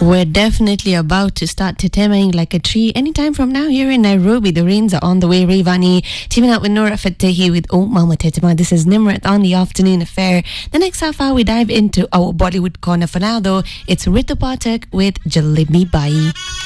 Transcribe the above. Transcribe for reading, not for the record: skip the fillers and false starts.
We're definitely about to start teteming like a tree anytime from now here in Nairobi. The rains are on the way. Rayvani teaming up with Nora Fatehi with Oh Mama Tetema. This is Nimrat on the Afternoon Affair. The next half hour we dive into our Bollywood corner. For now though, it's Ritu Pathak with Jalebi Bai.